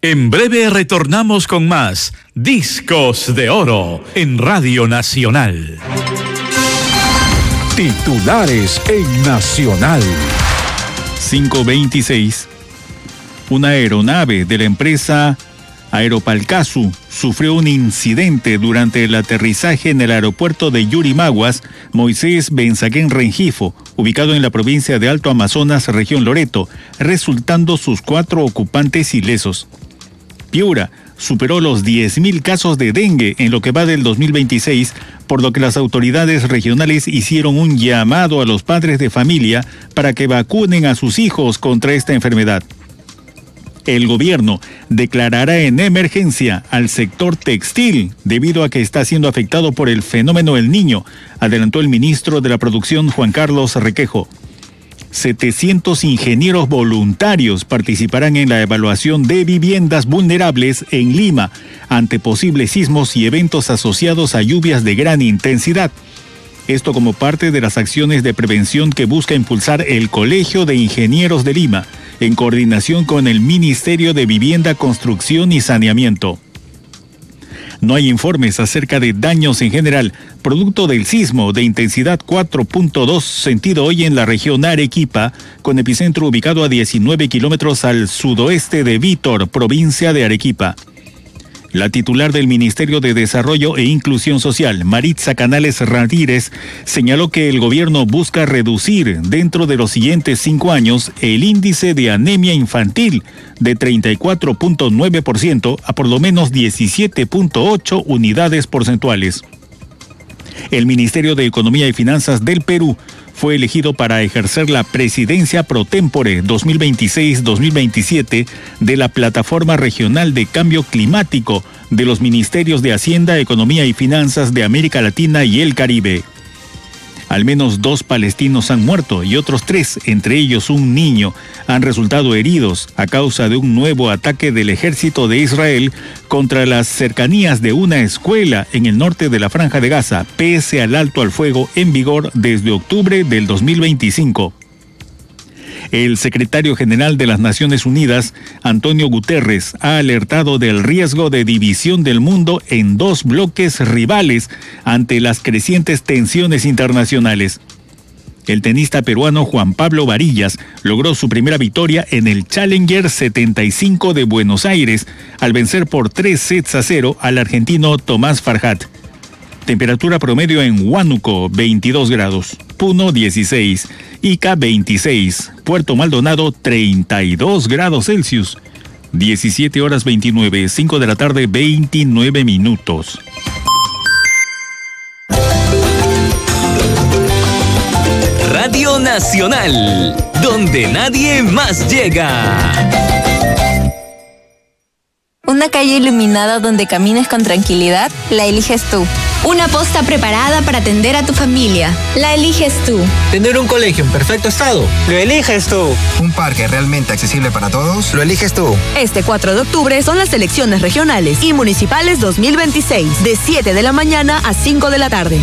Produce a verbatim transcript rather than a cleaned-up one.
En breve retornamos con más Discos de Oro en Radio Nacional. Titulares en Nacional. cinco veintiséis. Una aeronave de la empresa Aeropalcasu sufrió un incidente durante el aterrizaje en el aeropuerto de Yurimaguas, Moisés Benzaquén Rengifo, ubicado en la provincia de Alto Amazonas, región Loreto, resultando sus cuatro ocupantes ilesos. Piura superó los diez mil casos de dengue en lo que va del dos mil veintiséis, por lo que las autoridades regionales hicieron un llamado a los padres de familia para que vacunen a sus hijos contra esta enfermedad. El gobierno declarará en emergencia al sector textil debido a que está siendo afectado por el fenómeno El Niño, adelantó el ministro de la Producción Juan Carlos Requejo. setecientos ingenieros voluntarios participarán en la evaluación de viviendas vulnerables en Lima ante posibles sismos y eventos asociados a lluvias de gran intensidad. Esto como parte de las acciones de prevención que busca impulsar el Colegio de Ingenieros de Lima, en coordinación con el Ministerio de Vivienda, Construcción y Saneamiento. No hay informes acerca de daños en general, producto del sismo de intensidad cuatro punto dos sentido hoy en la región Arequipa, con epicentro ubicado a diecinueve kilómetros al sudoeste de Vítor, provincia de Arequipa. La titular del Ministerio de Desarrollo e Inclusión Social, Maritza Canales Ramírez, señaló que el gobierno busca reducir dentro de los siguientes cinco años el índice de anemia infantil de treinta y cuatro punto nueve por ciento a por lo menos diecisiete punto ocho unidades porcentuales. El Ministerio de Economía y Finanzas del Perú fue elegido para ejercer la presidencia pro tempore dos mil veintiséis dos mil veintisiete de la Plataforma Regional de Cambio Climático de los Ministerios de Hacienda, Economía y Finanzas de América Latina y el Caribe. Al menos dos palestinos han muerto y otros tres, entre ellos un niño, han resultado heridos a causa de un nuevo ataque del ejército de Israel contra las cercanías de una escuela en el norte de la Franja de Gaza, pese al alto al fuego en vigor desde octubre del dos mil veinticinco. El secretario general de las Naciones Unidas, Antonio Guterres, ha alertado del riesgo de división del mundo en dos bloques rivales ante las crecientes tensiones internacionales. El tenista peruano Juan Pablo Varillas logró su primera victoria en el Challenger setenta y cinco de Buenos Aires al vencer por tres sets a cero al argentino Tomás Farhat. Temperatura promedio en Huánuco, veintidós grados, Puno, dieciséis, Ica, veintiséis, Puerto Maldonado, treinta y dos grados Celsius, diecisiete horas veintinueve, cinco de la tarde, veintinueve minutos. Radio Nacional, donde nadie más llega. Una calle iluminada donde camines con tranquilidad, la eliges tú. Una posta preparada para atender a tu familia, la eliges tú. Tener un colegio en perfecto estado, lo eliges tú. Un parque realmente accesible para todos, lo eliges tú. Este cuatro de octubre son las elecciones regionales y municipales dos mil veintiséis, de siete de la mañana a cinco de la tarde.